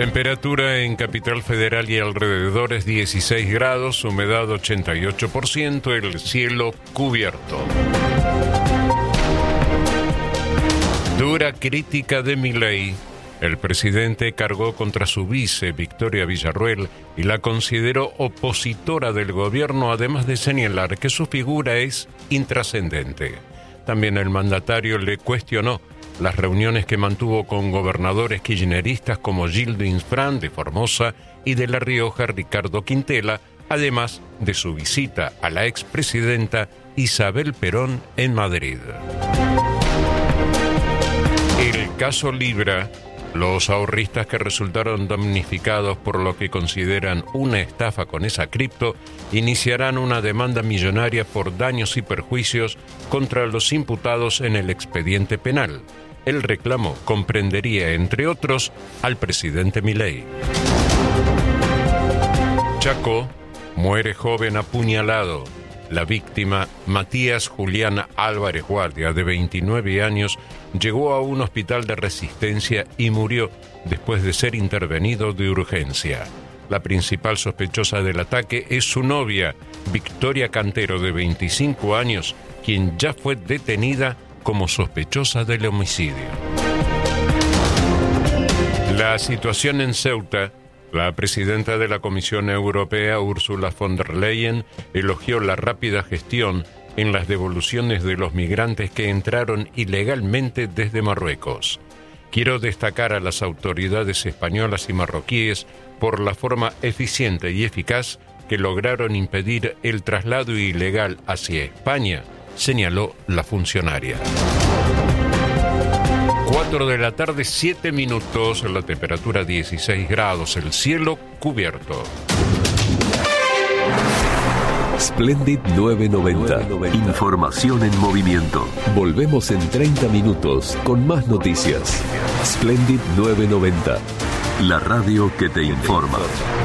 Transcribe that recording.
Temperatura en Capital Federal y alrededores 16 grados, humedad 88%, el cielo cubierto. Dura crítica de Milei. El presidente cargó contra su vice, Victoria Villarruel, y la consideró opositora del gobierno, además de señalar que su figura es intrascendente. También el mandatario le cuestionó las reuniones que mantuvo con gobernadores kirchneristas como Gildo Infran de Formosa y de La Rioja, Ricardo Quintela, además de su visita a la expresidenta Isabel Perón en Madrid. El caso Libra. Los ahorristas que resultaron damnificados por lo que consideran una estafa con esa cripto iniciarán una demanda millonaria por daños y perjuicios contra los imputados en el expediente penal. El reclamo comprendería, entre otros, al presidente Milei. Chaco, muere joven apuñalado. La víctima, Matías Julián Álvarez Guardia, de 29 años, llegó a un hospital de Resistencia y murió después de ser intervenido de urgencia. La principal sospechosa del ataque es su novia, Victoria Cantero, de 25 años, quien ya fue detenida como sospechosa del homicidio. La situación en Ceuta. La presidenta de la Comisión Europea, Ursula von der Leyen, elogió la rápida gestión en las devoluciones de los migrantes que entraron ilegalmente desde Marruecos. Quiero destacar a las autoridades españolas y marroquíes por la forma eficiente y eficaz que lograron impedir el traslado ilegal hacia España, señaló la funcionaria. 4 de la tarde, 7 minutos, la temperatura 16 grados, el cielo cubierto. Splendid 990. Información en movimiento. Volvemos en 30 minutos con más noticias. Splendid 990. La radio que te informa.